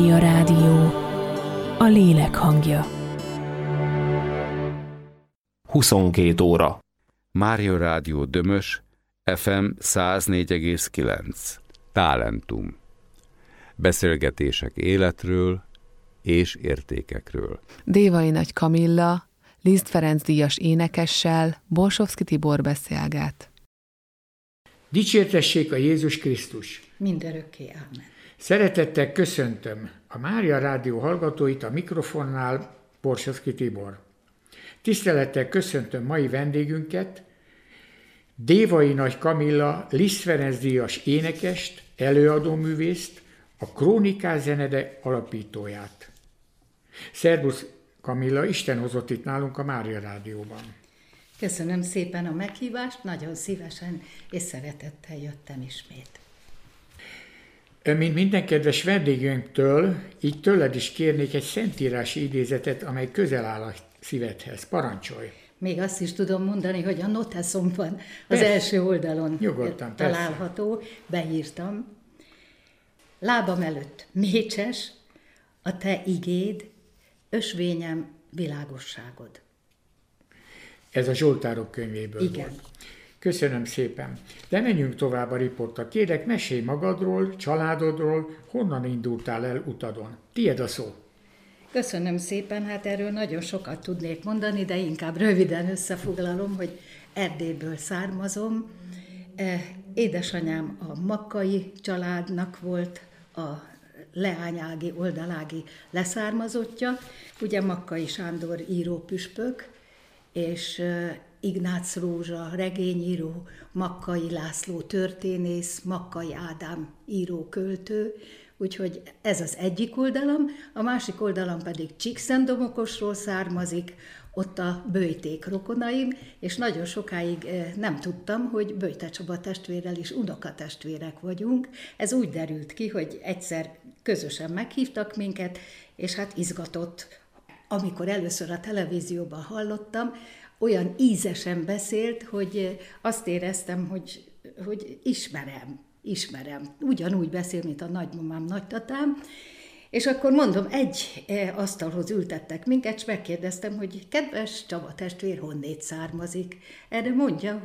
A rádió, a lélek hangja. 22 óra. Mária Rádió Dömös, FM 104,9. Talentum. Beszélgetések életről és értékekről. Dévai Nagy Kamilla, Liszt Ferenc díjas énekessel Borsovszky Tibor beszélget. Dicsértessék a Jézus Krisztus! Mindörökké, ámen. Szeretettel köszöntöm a Mária Rádió hallgatóit, a mikrofonnál Borsovszky Tibor. Tisztelettel köszöntöm mai vendégünket, Dévai Nagy Kamilla, Liszt Ferenc díjas énekest, előadóművészt, a Krónikás zenede alapítóját. Szervusz Kamilla, Isten hozott itt nálunk a Mária Rádióban. Köszönöm szépen a meghívást, nagyon szívesen és szeretettel jöttem ismét. Mint minden kedves vendégünktől, így tőled is kérnék egy szentírási idézetet, amely közel áll a szívedhez. Parancsolj! Még azt is tudom mondani, hogy a noteszomban az első oldalon nyugodtan, található, persze. Beírtam. Lábam előtt mécses, a te igéd, ösvényem világosságod. Ez a Zsoltárok könyvéből Igen. volt. Köszönöm szépen. De menjünk tovább a riportra. Kérlek, mesélj magadról, családodról, honnan indultál el utadon. Tied a szó. Köszönöm szépen, hát erről nagyon sokat tudnék mondani, de inkább röviden összefoglalom, hogy Erdélyből származom. Édesanyám a Makkai családnak volt a leányági, oldalági leszármazottja, ugye Makkai Sándor író-püspök, és Ignác Rózsa regényíró, Makkai László történész, Makkai Ádám író-költő, úgyhogy ez az egyik oldalam, a másik oldalam pedig Csíkszentdomokosról származik, ott a Böjték rokonaim, és nagyon sokáig nem tudtam, hogy Böjte Csaba testvérrel is unokatestvérek vagyunk. Ez úgy derült ki, hogy egyszer közösen meghívtak minket, és hát izgatott, amikor először a televízióban hallottam, olyan ízesen beszélt, hogy azt éreztem, hogy ismerem. Ugyanúgy beszél, mint a nagymamám, nagytatám. És akkor mondom, egy asztalhoz ültettek minket, és megkérdeztem, hogy kedves Csaba testvér, honnét származik. Erre mondja,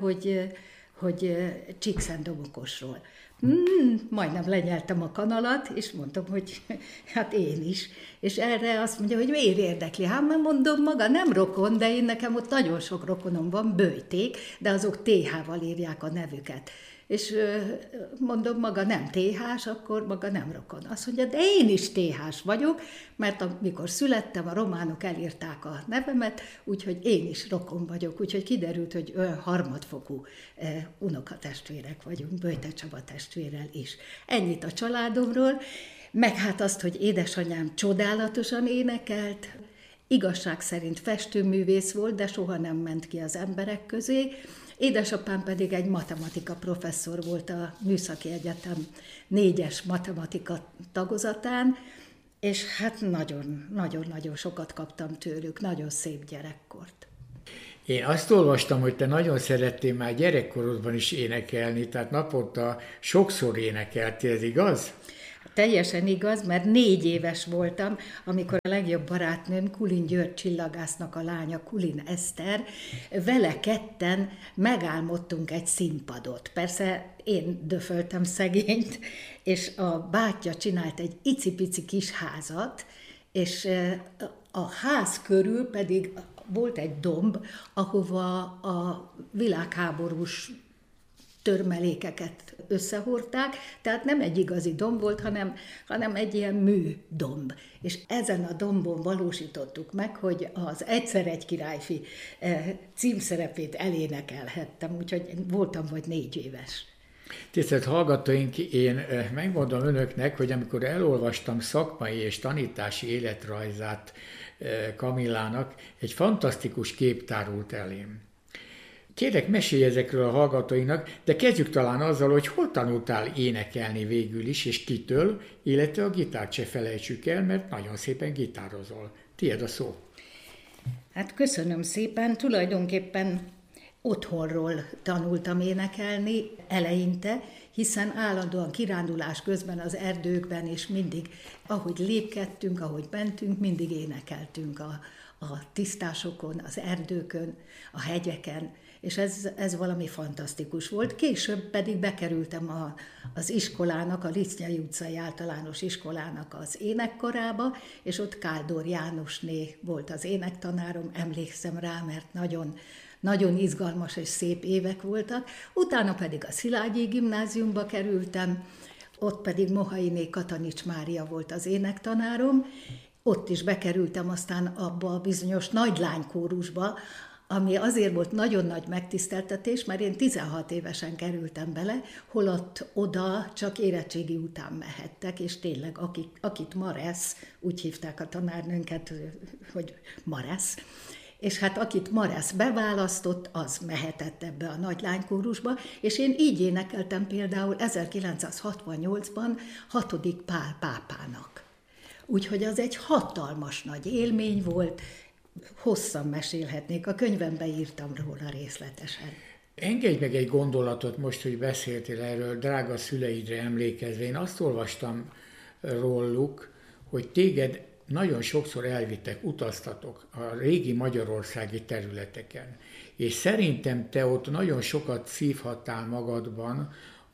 hogy Csíkszentdomokosról. Majdnem lenyeltem a kanalat, és mondtam, hogy hát én is. És erre azt mondja, hogy miért érdekli? Hát mert mondom, maga nem rokon, de én nekem ott nagyon sok rokonom van, Böjték, de azok TH-val írják a nevüket. És mondom, maga nem TH-s, akkor maga nem rokon. Azt mondja, de én is TH-s vagyok, mert amikor születtem, a románok elírták a nevemet, úgyhogy én is rokon vagyok. Úgyhogy kiderült, hogy olyan harmadfokú unokatestvérek vagyunk, Böjte Csaba testvérrel is. Ennyit a családomról, meg hát azt, hogy édesanyám csodálatosan énekelt, igazság szerint festőművész volt, de soha nem ment ki az emberek közé. Édesapám pedig egy matematika professzor volt a Műszaki Egyetem 4-es matematika tagozatán, és hát nagyon-nagyon sokat kaptam tőlük, nagyon szép gyerekkort. Én azt olvastam, hogy te nagyon szerettél már gyerekkorodban is énekelni, tehát naponta sokszor énekeltél, ez igaz? Teljesen igaz, mert 4 éves voltam, amikor a legjobb barátnőm, Kulin György csillagásznak a lánya, Kulin Eszter, vele ketten megálmodtunk egy színpadot. Persze én döföltem szegényt, és a bátyja csinált egy icipici kis házat, és a ház körül pedig volt egy domb, ahova a világháborús törmelékeket összehordták, tehát nem egy igazi domb volt, hanem egy ilyen műdomb. És ezen a dombon valósítottuk meg, hogy az Egyszer egy királyfi címszerepét elénekelhettem, úgyhogy voltam vagy 4 éves. Tisztelt hallgatóink, én megmondom önöknek, hogy amikor elolvastam szakmai és tanítási életrajzát Kamillának, egy fantasztikus kép tárult elém. Kérlek, mesélj ezekről a hallgatóinak, de kezdjük talán azzal, hogy hol tanultál énekelni végül is, és kitől, illetve a gitárt se felejtsük el, mert nagyon szépen gitározol. Tied a szó. Hát köszönöm szépen, tulajdonképpen otthonról tanultam énekelni eleinte, hiszen állandóan kirándulás közben az erdőkben, és mindig, ahogy lépkedtünk, ahogy mentünk, mindig énekeltünk a tisztásokon, az erdőkön, a hegyeken, és ez valami fantasztikus volt. Később pedig bekerültem az iskolának, a Lisznyai utcai általános iskolának az énekkarába, és ott Káldor Jánosné volt az énektanárom, emlékszem rá, mert nagyon, nagyon izgalmas és szép évek voltak. Utána pedig a Szilágyi gimnáziumba kerültem, ott pedig Mohainé Katanics Mária volt az énektanárom, ott is bekerültem aztán abba a bizonyos nagylánykórusba, ami azért volt nagyon nagy megtiszteltetés, mert én 16 évesen kerültem bele, holott oda csak érettségi után mehettek, és tényleg akit Maresz, úgy hívták a tanárnőnket, hogy Maresz, és hát akit Maresz beválasztott, az mehetett ebbe a nagylánykórusba, és én így énekeltem például 1968-ban 6. Pál pápának. Úgyhogy az egy hatalmas nagy élmény volt, hosszan mesélhetnék, a könyvembe írtam róla részletesen. Engedj meg egy gondolatot most, hogy beszéltél erről, drága szüleidre emlékezve. Én azt olvastam róluk, hogy téged nagyon sokszor elvittek, utaztatok a régi magyarországi területeken. És szerintem te ott nagyon sokat szívhattál magadban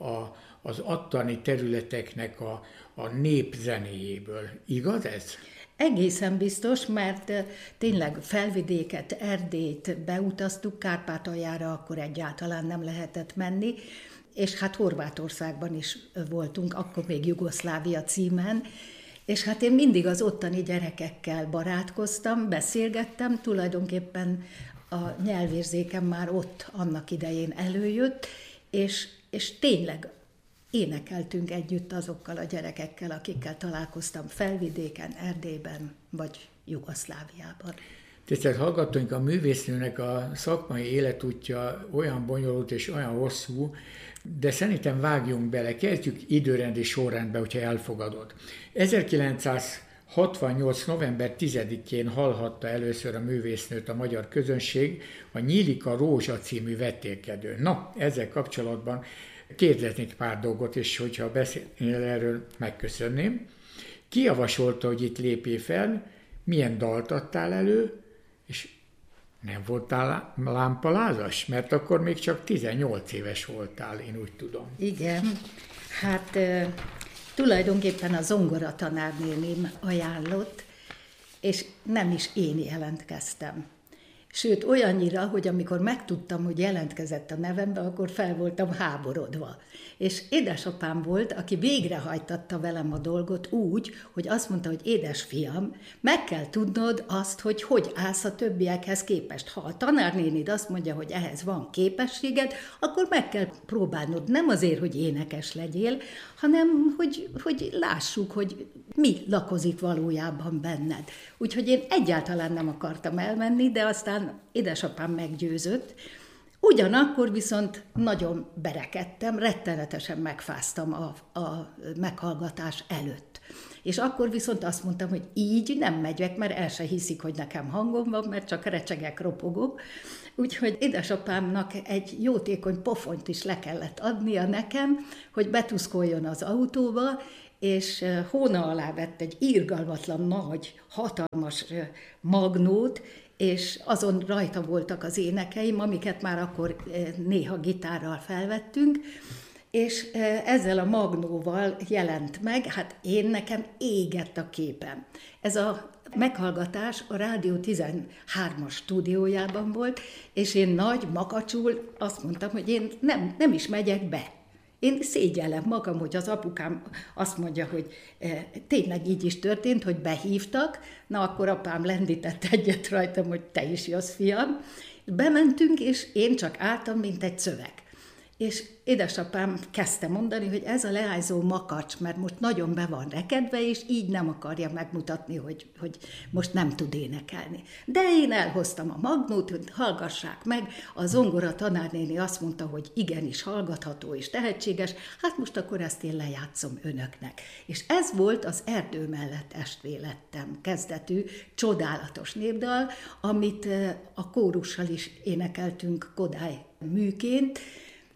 az attani területeknek a népzenéjéből. Igaz ez? Egészen biztos, mert tényleg Felvidéket, Erdélyt beutaztuk, Kárpátaljára akkor egyáltalán nem lehetett menni, és hát Horvátországban is voltunk, akkor még Jugoszlávia címen, és hát én mindig az ottani gyerekekkel barátkoztam, beszélgettem, tulajdonképpen a nyelvérzékem már ott annak idején előjött, és tényleg énekeltünk együtt azokkal a gyerekekkel, akikkel találkoztam Felvidéken, Erdélyben vagy Jugoszláviában. Tisztelt hallgatóink, a művésznőnek a szakmai életútja olyan bonyolult és olyan hosszú, de szerintem vágjunk bele, kezdjük időrendi sorrendbe, hogyha elfogadod. 1968. november 10-én hallhatta először a művésznőt a magyar közönség a Nyílik a rózsa című vetélkedőn. Na, ezzel kapcsolatban kérdeznék pár dolgot, és hogyha beszélnél erről, megköszönném. Ki javasolta, hogy itt lépjél fel, milyen dalt adtál elő, és nem voltál lámpalázas? Mert akkor még csak 18 éves voltál, én úgy tudom. Igen, hát tulajdonképpen a zongora tanárnénim ajánlott, és nem is én jelentkeztem. Sőt, olyannyira, hogy amikor megtudtam, hogy jelentkezett a nevembe, akkor fel voltam háborodva. És édesapám volt, aki végrehajtatta velem a dolgot úgy, hogy azt mondta, hogy édesfiam, meg kell tudnod azt, hogy állsz a többiekhez képest. Ha a tanárnénid azt mondja, hogy ehhez van képességed, akkor meg kell próbálnod. Nem azért, hogy énekes legyél, hanem hogy lássuk, hogy mi lakozik valójában benned. Úgyhogy én egyáltalán nem akartam elmenni, de aztán édesapám meggyőzött. Ugyanakkor viszont nagyon berekedtem, rettenetesen megfáztam a meghallgatás előtt. És akkor viszont azt mondtam, hogy így nem megyek, mert el se hiszik, hogy nekem hangom van, mert csak recsegek, ropogok. Úgyhogy édesapámnak egy jótékony pofont is le kellett adnia nekem, hogy betuszkoljon az autóba, és hóna alá vett egy irgalmatlan nagy, hatalmas magnót, és azon rajta voltak az énekeim, amiket már akkor néha gitárral felvettünk, és ezzel a magnóval jelent meg, hát nekem égett a képem. Ez a meghallgatás a Rádió 13-as stúdiójában volt, és én nagy makacsul azt mondtam, hogy én nem is megyek be. Én szégyellem magam, hogy az apukám azt mondja, hogy tényleg így is történt, hogy behívtak, na akkor apám lendített egyet rajtam, hogy te is jössz, fiam. Bementünk, és én csak álltam, mint egy szöveg. És édesapám kezdte mondani, hogy ez a leányzó makacs, mert most nagyon be van rekedve, és így nem akarja megmutatni, hogy most nem tud énekelni. De én elhoztam a magnót, hogy hallgassák meg, a zongora tanárnéni azt mondta, hogy igenis hallgatható és tehetséges, hát most akkor ezt én lejátszom önöknek. És ez volt az Erdő mellett estvén lettem kezdetű csodálatos népdal, amit a kórussal is énekeltünk Kodály műként.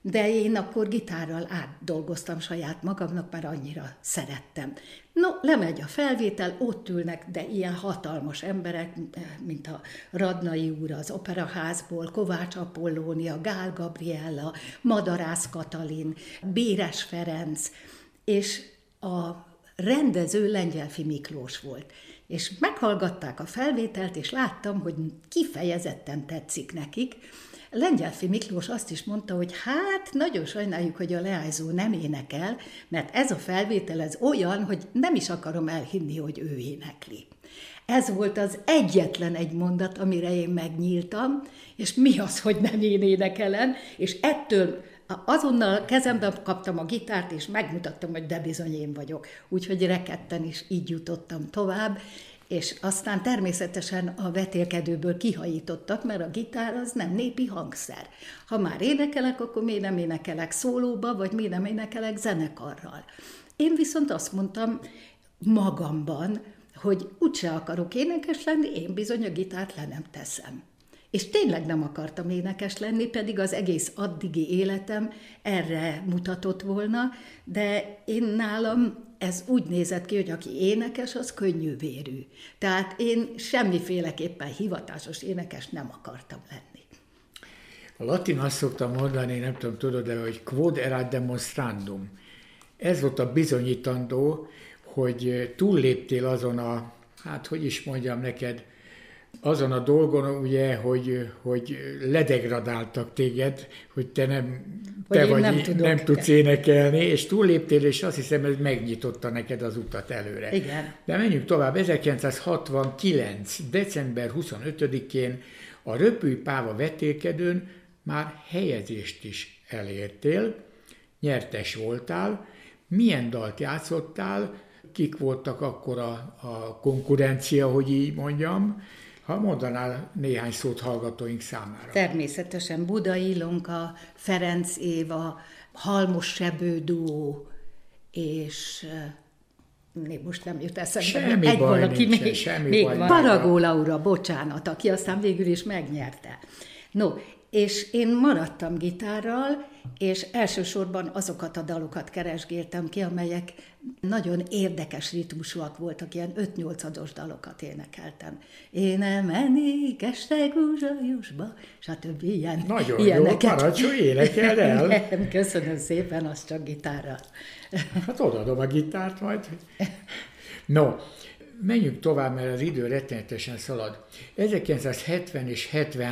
de én akkor gitárral átdolgoztam saját magamnak, mert annyira szerettem. No, lemegy a felvétel, ott ülnek, de ilyen hatalmas emberek, mint a Radnai úr az Operaházból, Kovács Apollónia, Gál Gabriella, Madarász Katalin, Béres Ferenc, és a rendező Lengyelffy Miklós volt. És meghallgatták a felvételt, és láttam, hogy kifejezetten tetszik nekik. Lengyelffy Miklós azt is mondta, hogy hát nagyon sajnáljuk, hogy a leányzó nem énekel, mert ez a felvétel ez olyan, hogy nem is akarom elhinni, hogy ő énekli. Ez volt az egyetlen egy mondat, amire én megnyíltam, és mi az, hogy nem én énekelem, és ettől azonnal kezembe kaptam a gitárt, és megmutattam, hogy de bizony én vagyok. Úgyhogy rekedten is így jutottam tovább, és aztán természetesen a vetélkedőből kihajítottak, mert a gitár az nem népi hangszer. Ha már énekelek, akkor miért nem énekelek szólóba, vagy miért nem énekelek zenekarral. Én viszont azt mondtam magamban, hogy úgyse akarok énekes lenni, én bizony a gitárt le nem teszem. És tényleg nem akartam énekes lenni, pedig az egész addigi életem erre mutatott volna, de én nálam ez úgy nézett ki, hogy aki énekes, az könnyűvérű. Tehát én semmiféleképpen hivatásos énekes nem akartam lenni. A latin azt szoktam mondani, nem tudom, tudod, de hogy quod erat demonstrandum. Ez volt a bizonyítandó, hogy túlléptél azon a, hát hogy is mondjam neked, azon a dolgon, ugye, hogy ledegradáltak téged, hogy te nem tudsz énekelni, és túlléptél, és azt hiszem, ez megnyitotta neked az utat előre. Igen. De menjünk tovább. 1969. december 25-én a Röpülj Páva vetélkedőn már helyezést is elértél, nyertes voltál. Milyen dalt játszottál, kik voltak akkor a konkurencia, hogy így mondjam, ha mondanál néhány szót hallgatóink számára. Természetesen Budai Ilonka, Ferenc Éva, Halmos Sebő duó, és most nem jut eszembe. Semmi baj nincsen, semmi baj. Paragó Laura, bocsánat, aki aztán végül is megnyerte. No, és én maradtam gitárral, és elsősorban azokat a dalokat keresgéltem ki, amelyek nagyon érdekes ritmusúak voltak, ilyen 5-8-ados dalokat énekeltem. Én elmennék este Gúzsajosba, stb. Nagyon ilyeneket. jó, parancsolj, énekeld el! Nem, köszönöm szépen, az csak gitárral. Hát odaadom a gitárt majd. No, menjünk tovább, mert az idő rettenetesen szalad. 1970 és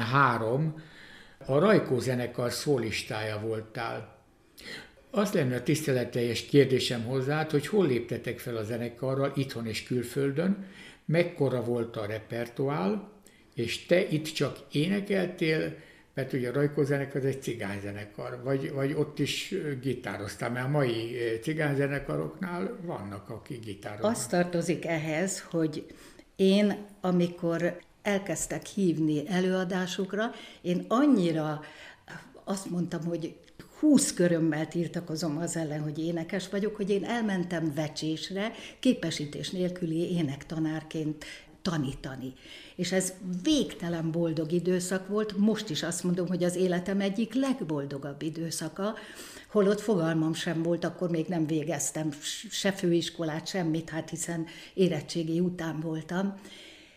73 a Rajkó zenekar szólistája voltál. Az lenne a tiszteletteljes kérdésem hozzád, hogy hol léptetek fel a zenekarral itthon és külföldön, mekkora volt a repertoár, és te itt csak énekeltél, mert ugye a Rajkó zenekar az egy cigányzenekar, vagy ott is gitároztál, mert a mai cigányzenekaroknál vannak, akik gitároznak. Azt tartozik ehhez, hogy én, amikor elkezdtek hívni előadásokra, én annyira azt mondtam, hogy 20 körömmel tiltakozom az ellen, hogy énekes vagyok, hogy én elmentem vecsésre, képesítés nélküli énektanárként tanítani. És ez végtelen boldog időszak volt, most is azt mondom, hogy az életem egyik legboldogabb időszaka, holott fogalmam sem volt, akkor még nem végeztem se főiskolát, semmit, hát hiszen érettségi után voltam,